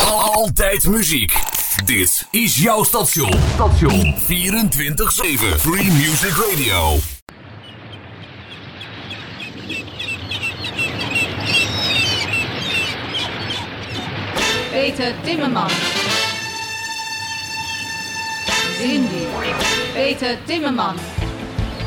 Altijd muziek. Dit is jouw station. 24/7 Free Music Radio. Peter Timmerman. Cindy. Peter Timmerman.